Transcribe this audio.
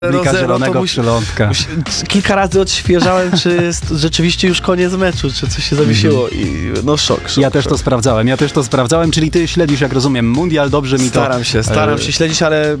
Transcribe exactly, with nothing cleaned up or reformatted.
Blika zero, zielonego to musi- przylądka. musi- Kilka razy odświeżałem, czy jest rzeczywiście już koniec meczu, czy coś się zawiesiło i no szok, szok Ja też szok. to sprawdzałem, ja też to sprawdzałem, czyli ty śledzisz, jak rozumiem, mundial, dobrze mi to... Staram się, staram e, się śledzić, ale